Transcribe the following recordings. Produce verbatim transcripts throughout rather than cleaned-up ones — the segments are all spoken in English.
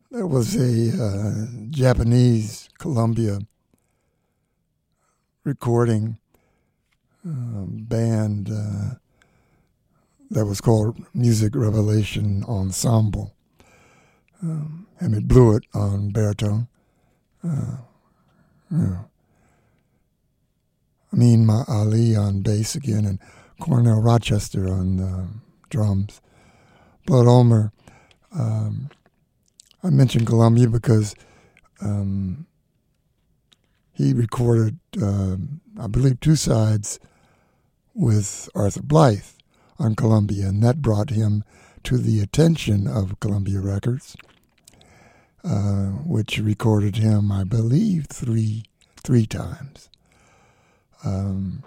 There was a uh, Japanese Columbia recording um, band uh, that was called Music Revelation Ensemble. Um, and it blew it on baritone. Uh, yeah. Amin Ma Ali on bass again, and Cornell Rochester on uh, drums. Blood Ulmer. Um, I mentioned Columbia because um, he recorded, uh, I believe, two sides with Arthur Blythe on Columbia, and that brought him to the attention of Columbia Records, uh, which recorded him, I believe, three three times. Um,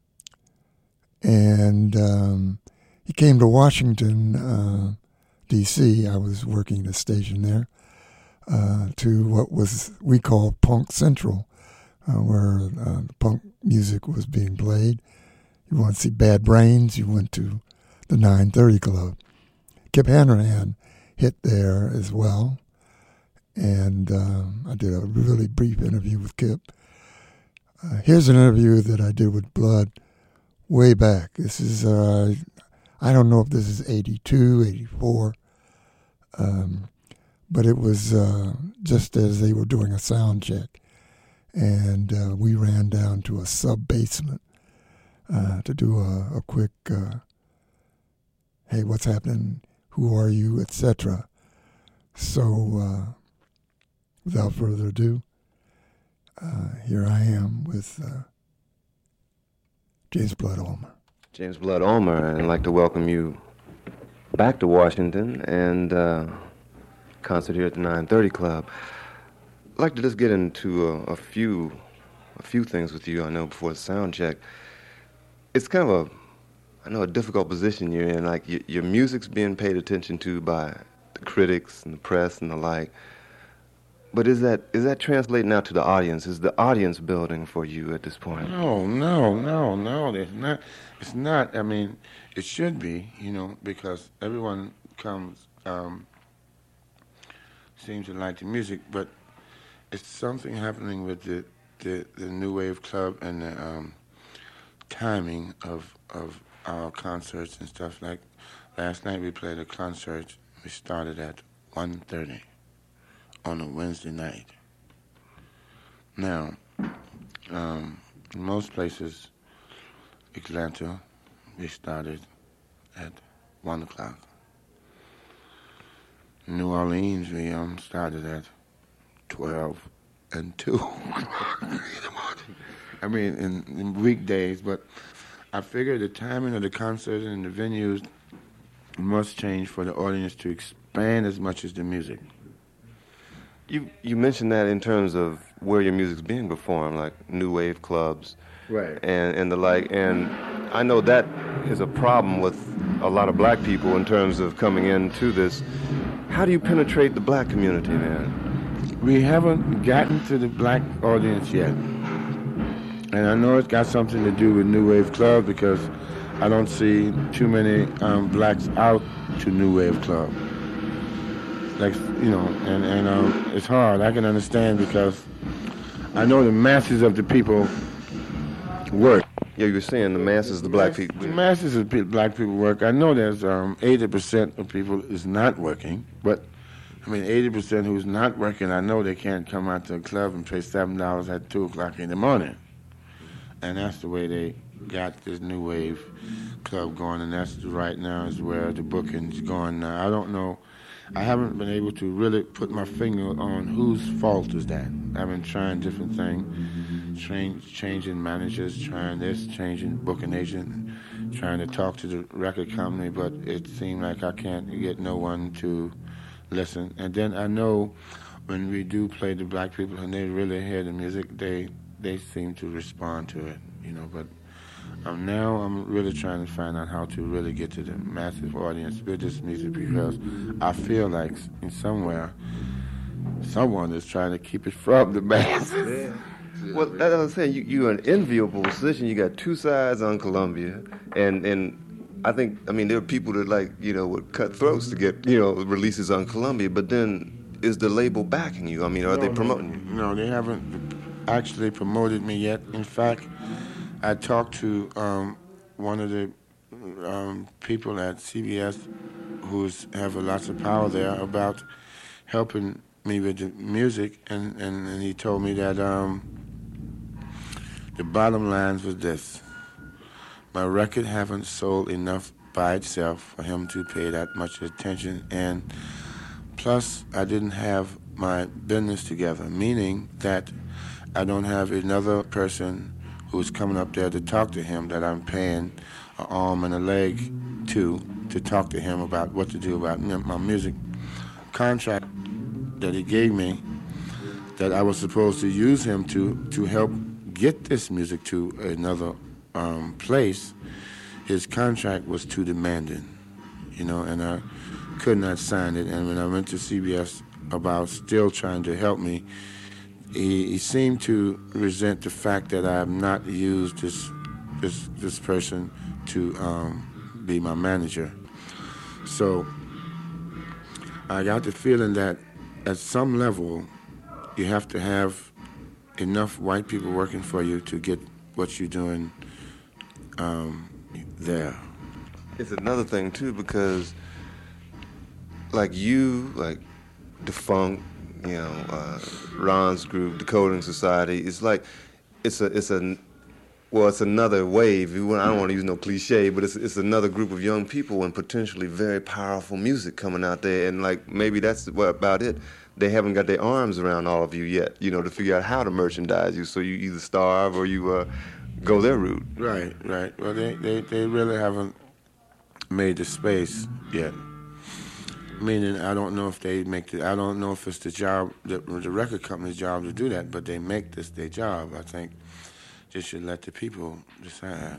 and um, he came to Washington, uh, D C I was working at a station there, uh, to what was we call Punk Central, uh, where uh, punk music was being played. You want to see Bad Brains, you went to the nine thirty Club. Kip Hanrahan hit there as well, and um, I did a really brief interview with Kip. Uh, here's an interview that I did with Blood way back. This is, uh, I don't know if this is eighty-two, eighty-four, um, but it was uh, just as they were doing a sound check, and uh, we ran down to a sub-basement uh, to do a, a quick, uh, hey, what's happening, who are you, et cetera. So, uh, without further ado, Uh, here I am with uh, James Blood Ulmer. James Blood Ulmer, and I'd like to welcome you back to Washington and uh, concert here at the nine thirty Club. I'd like to just get into a, a few a few things with you, I know, before the sound check. It's kind of a, I know, a difficult position you're in. Like, y- your music's being paid attention to by the critics and the press and the like. But is that is that translating out to the audience? Is the audience building for you at this point? No, no, no, no. It's not. It's not. I mean, it should be, you know, because everyone comes, um, seems to like the music, but it's something happening with the the, the New Wave Club and the um, timing of of our concerts and stuff. Like last night, we played a concert. We started at one thirty. On a Wednesday night. Now, um, in most places, Atlanta, we started at one o'clock. New Orleans, we um, started at twelve and two. I mean, in, in weekdays, but I figure the timing of the concert and the venues must change for the audience to expand as much as the music. You you mentioned that in terms of where your music's being performed, like new wave clubs, right, and and the like. And I know that is a problem with a lot of black people in terms of coming into this. How do you penetrate the black community, man? We haven't gotten to the black audience yet, and I know it's got something to do with New Wave Club because I don't see too many um, blacks out to New Wave Club. Like, you know, and, and um, it's hard. I can understand because I know the masses of the people work. Yeah, you're saying the masses of the black people. The masses of the black people work. I know there's um, eighty percent of people is not working, but, I mean, eighty percent who's not working, I know they can't come out to a club and pay seven dollars at two o'clock in the morning. And that's the way they got this New Wave Club going, and that's right now is where the booking's going now. I don't know. I haven't been able to really put my finger on whose fault is that. I've been trying different things, trying, changing managers, trying this, changing booking agent, trying to talk to the record company, but it seemed like I can't get no one to listen. And then I know when we do play the black people and they really hear the music, they they seem to respond to it, you know, but Um, now I'm really trying to find out how to really get to the massive audience with this music because I feel like in somewhere someone is trying to keep it from the masses. Yeah. Well, that's what I'm saying. You, you're in an enviable position. You got two sides on Columbia, and and I think, I mean, there are people that, like, you know, would cut throats to get, you know, releases on Columbia, but then is the label backing you? I mean, are no, they no, promoting you? No, they haven't actually promoted me yet. In fact, I talked to um, one of the um, people at C B S who's have a lots of power there about helping me with the music, and, and, and he told me that um, the bottom line was this. My record haven't sold enough by itself for him to pay that much attention, and plus I didn't have my business together, meaning that I don't have another person who's coming up there to talk to him that I'm paying an arm and a leg to, to talk to him about what to do about my music. Contract that he gave me that I was supposed to use him to, to help get this music to another um, place, his contract was too demanding, you know, and I could not sign it. And when I went to C B S about still trying to help me, he, he seemed to resent the fact that I have not used this this this person to um, be my manager. So I got the feeling that at some level you have to have enough white people working for you to get what you're doing um, there. It's another thing too, because like you, like Defunct, you know, uh, Ron's group, Decoding Society, it's like it's a it's a well, it's another wave. I don't want to use no cliche, but it's it's another group of young people and potentially very powerful music coming out there, and like maybe that's what about it. They haven't got their arms around all of you yet, you know, to figure out how to merchandise you, so you either starve or you uh, go their route. Right, right. Well, they, they, they really haven't made the space yet. Meaning, I don't know if they make the, I don't know if it's the job, the, the record company's job to do that, but they make this their job. I think they should let the people decide.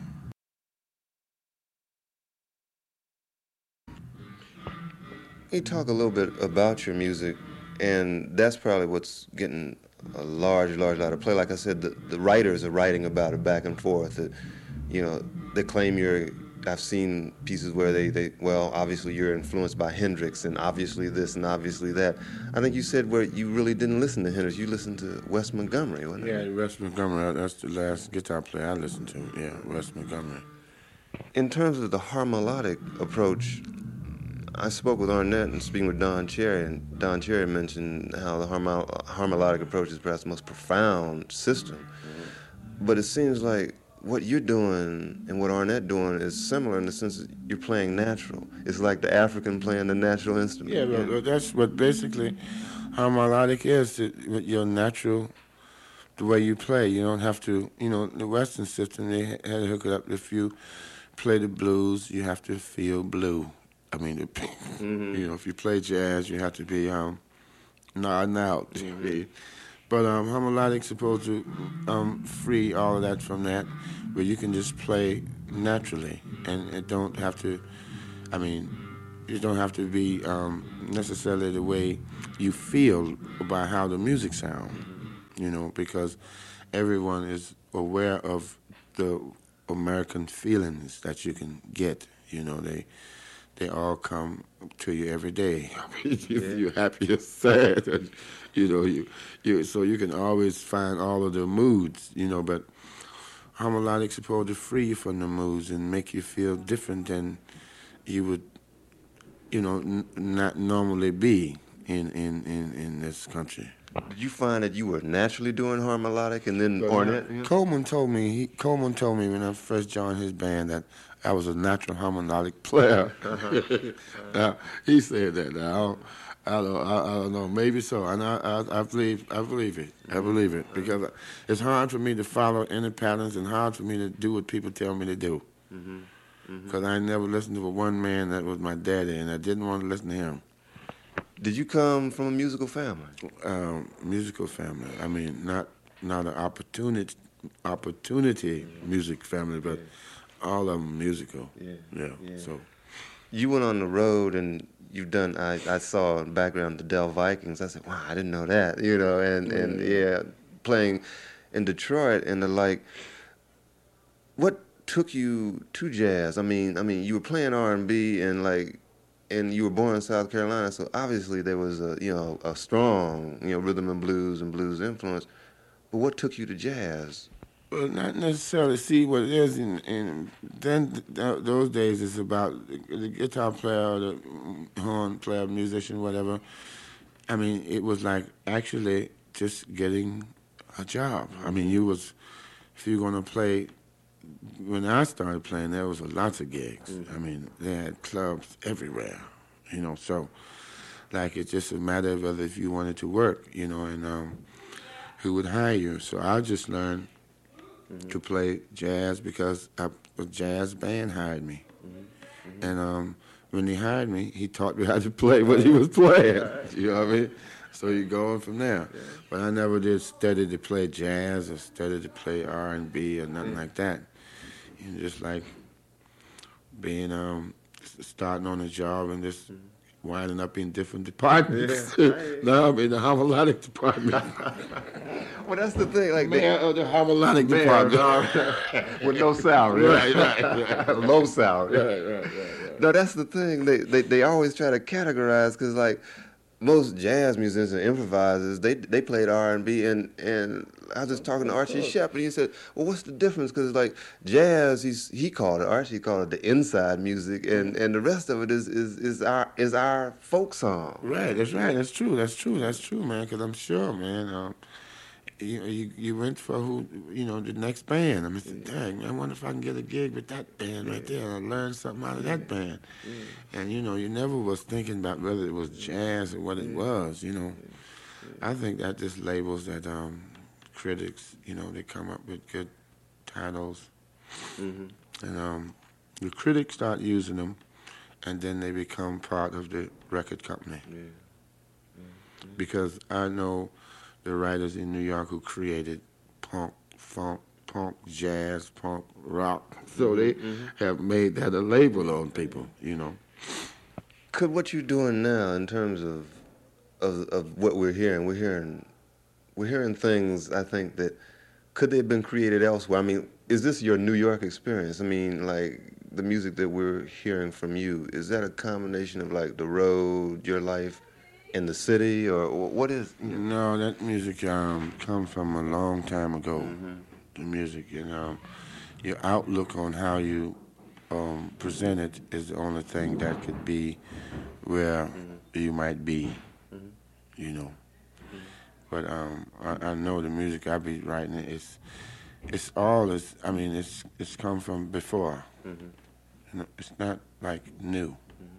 Can you talk a little bit about your music? And that's probably what's getting a large, large lot of play. Like I said, the, the writers are writing about it back and forth. It, you know, they claim you're, I've seen pieces where they, they, well, obviously you're influenced by Hendrix and obviously this and obviously that. I think you said where you really didn't listen to Hendrix, you listened to Wes Montgomery, wasn't it? Yeah, Wes Montgomery, that's the last guitar player I listened to, yeah, Wes Montgomery. In terms of the harmonic approach, I spoke with Arnett and speaking with Don Cherry, and Don Cherry mentioned how the harmo- harmonic approach is perhaps the most profound system. Mm-hmm. But it seems like what you're doing and what Arnett doing is similar in the sense that you're playing natural. It's like the African playing the natural instrument. Yeah, well, well that's what basically harmonic is, your natural, the way you play. You don't have to, you know, the Western system, they had to hook it up. If you play the blues, you have to feel blue. I mean, the, mm-hmm. you know, if you play jazz, you have to be um, nodding out. Mm-hmm. But um, harmonic's supposed to um, free all of that from that, where you can just play naturally, and it don't have to. I mean, it don't have to be um, necessarily the way you feel about how the music sounds. Mm-hmm. You know, because everyone is aware of the American feelings that you can get. You know, they. They all come to you every day. I mean, yeah. You're happy or sad, you know. You, you, so you can always find all of the moods, you know. But harmonic's supposed to free you from the moods and make you feel different than you would, you know, n- not normally be in, in, in, in this country. Did you find that you were naturally doing harmonic, and then but Arnett? You know? Coleman told me. He, Coleman told me when I first joined his band that I was a natural harmonic player. Uh-huh. Now, he said that. Now, I don't, I don't, I, I don't know. Maybe so, and I, I, I believe, I believe it. I believe it because it's hard for me to follow any patterns, and hard for me to do what people tell me to do. Because mm-hmm. mm-hmm. I never listened to one man that was my daddy, and I didn't want to listen to him. Did you come from a musical family? Um, musical family. I mean, not not an opportunity opportunity mm-hmm. music family, but. Yeah. All of them musical. Yeah. yeah. Yeah. So, you went on the road and you've done. I, I saw in the background the Dell Vikings. I said, wow, I didn't know that. You know, and yeah. and yeah, playing in Detroit and the like. What took you to jazz? I mean, I mean, you were playing R and B and like and you were born in South Carolina, so obviously there was a you know a strong you know rhythm and blues and blues influence. But what took you to jazz? Well, not necessarily. See what it is, in, in then th- those days it's about the, the guitar player, the horn player, musician, whatever. I mean, it was like actually just getting a job. I mean, you was if you're gonna play. When I started playing, there was lots of gigs. Mm-hmm. I mean, they had clubs everywhere, you know. So, like, it's just a matter of whether if you wanted to work, you know, and um, who would hire you. So I just learned mm-hmm. to play jazz because I, a jazz band hired me, mm-hmm. Mm-hmm. and um, when he hired me, he taught me how to play what he was playing. You know what I mean? So you go on from there. Yeah. But I never did study to play jazz or study to play R and B or nothing mm-hmm. like that. You know, just like being um, starting on a job and just mm-hmm. winding up in different departments. Yeah. Now I'm in the homologic department. Well, that's the thing. Like man of the homologic department with no salary. Right, right, right. Low salary. Right, right, right, right. No, that's the thing. They they they always try to categorize because like. Most jazz musicians and improvisers, they they played R and B, and and I was just talking to Archie Shepp, and he said, "Well, what's the difference? Because like jazz, he's he called it Archie called it the inside music, and, and the rest of it is, is is our is our folk song." Right, that's right, that's true, that's true, that's true, man. Because I'm sure, man, um, you you you went for who you know the next band. I mean, dang, man, I wonder if I can get a gig with that band right there. I learn something out of that band. And you know, you never was thinking about whether it was jazz or what it was. You know, I think that just labels that um, critics. You know, they come up with good titles, mm-hmm. and um, the critics start using them, and then they become part of the record company. Yeah. Yeah. Because I know the writers in New York who created punk, funk, punk, jazz, punk, rock. So they mm-hmm. have made that a label on people, you know. Could what you're doing now in terms of, of of what we're hearing, we're hearing we're hearing things I think that could they have been created elsewhere? I mean, is this your New York experience? I mean, like the music that we're hearing from you, is that a combination of like the road, your life, in the city, or what is? You know? No, that music um, comes from a long time ago. Mm-hmm. The music, you know, your outlook on how you um, present it is the only thing that could be where mm-hmm. you might be, mm-hmm. you know. Mm-hmm. But um, I, I know the music I be writing, it's it's all is. I mean, it's it's come from before. Mm-hmm. You know, it's not like new.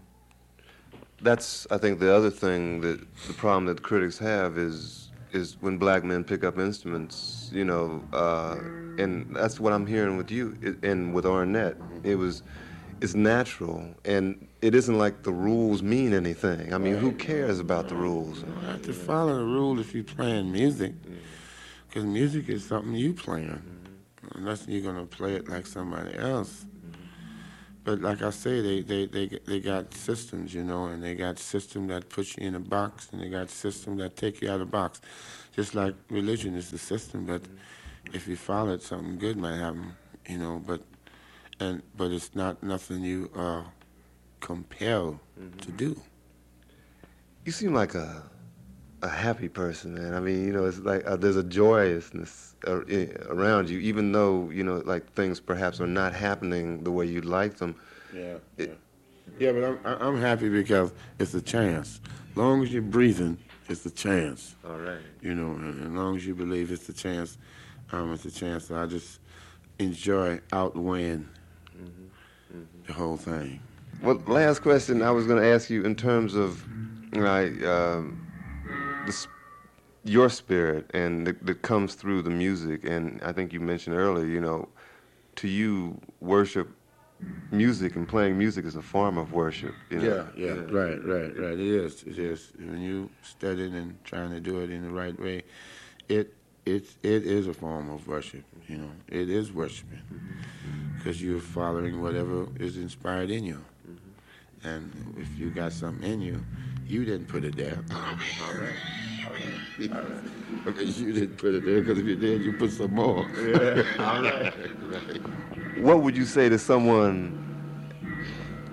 That's, I think, the other thing that the problem that the critics have is is when black men pick up instruments, you know, uh, and that's what I'm hearing with you it, and with Ornette. It was, it's natural, and it isn't like the rules mean anything. I mean, who cares about the rules? You don't have to follow the rule if you're playing music, because music is something you playing, unless you're gonna play it like somebody else. But like I say, they, they, they, they got systems, you know, and they got systems that put you in a box, and they got systems that take you out of the box. Just like religion is the system, but mm-hmm. if you follow it, something good might happen, you know. But and but it's not nothing you are compelled mm-hmm. to do. You seem like a a happy person, man. I mean, you know, it's like uh, there's a joyousness uh, around you, even though, you know, like things perhaps are not happening the way you'd like them. Yeah, it, yeah. yeah, but I'm I'm happy because it's a chance. As long as you're breathing, it's a chance. All right. You know, and as long as you believe it's a chance, um, it's a chance. So I just enjoy outweighing mm-hmm. Mm-hmm. the whole thing. Well, last question I was going to ask you in terms of, like, um, the, your spirit and the, that comes through the music, and I think you mentioned earlier, you know, to you, worship, music and playing music is a form of worship. You know? Yeah, yeah, yeah, right, right, right. It is, it is. When you studying and trying to do it in the right way, it it it is a form of worship. You know, it is worshiping because you're following whatever is inspired in you, and if you got something in you, you didn't put it there. All right. All right. All right. Okay, you didn't put it there because if you did, you put some more. Yeah. All right. Right. What would you say to someone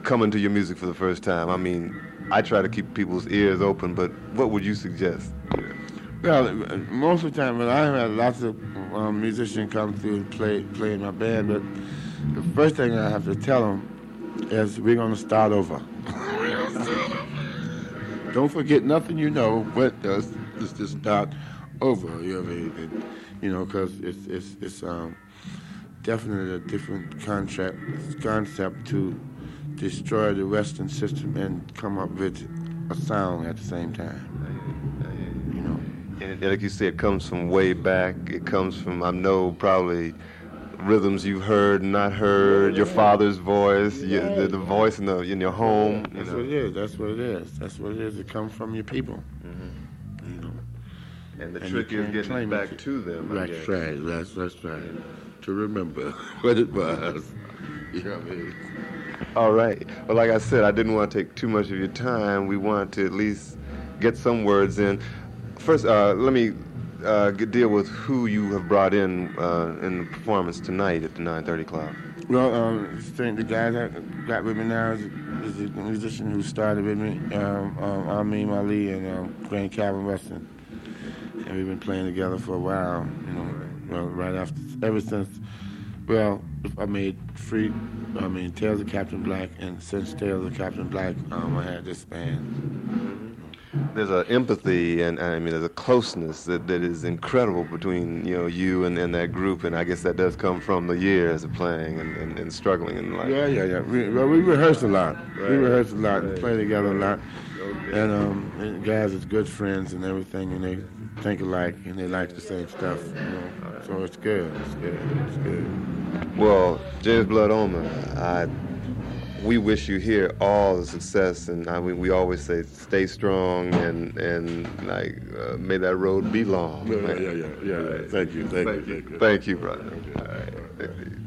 coming to your music for the first time? I mean, I try to keep people's ears open, but what would you suggest? Well, most of the time, well, I had lots of um, musicians come through and play play in my band, but the first thing I have to tell them is we're going to start over. Don't forget nothing you know, but just, just, just start over. You know, and, you know, because it's it's it's um, definitely a different concept concept to destroy the Western system and come up with a sound at the same time. You know. And like you said, it comes from way back. It comes from, I know, probably rhythms you've heard, not heard, your father's voice, your, the, the voice in, the, in your home. That's you know. what it is. That's what it is. That's what it is. It comes from your people. Mm-hmm. You know. And the and trick is getting it back it. to them. I That's guess. right. That's, that's right. To remember what it was. You know what I mean? All right. Well, like I said, I didn't want to take too much of your time. We want to at least get some words in. First, uh, let me uh, get, deal with who you have brought in uh, in the performance tonight at the nine thirty Club. Well, um, the guy that got with me now is, is a musician who started with me, um, um, Amin Ali and um, Grand Calvin Weston. And we've been playing together for a while, you know, well, right after, ever since, well, I made Free, I mean, Tales of Captain Black, and since Tales of Captain Black, um, I had this band. There's an empathy and I mean there's a closeness that, that is incredible between you know you and, and that group, and I guess that does come from the years of playing and, and, and struggling in life. Yeah, yeah, yeah. We, well, we rehearse a lot. Right. We rehearse a lot Right. and play together a lot. Okay. And um, and guys is good friends and everything, and they think alike and they like the same stuff. You know, right. So it's good. It's good. It's good. Well, James Blood Ulmer, I. We wish you here all the success, and I mean, we always say stay strong and and like uh, may that road be long. Yeah, yeah, yeah, yeah. yeah, yeah. Thank you, thank, Thank you, you, thank you. thank you, brother. All right.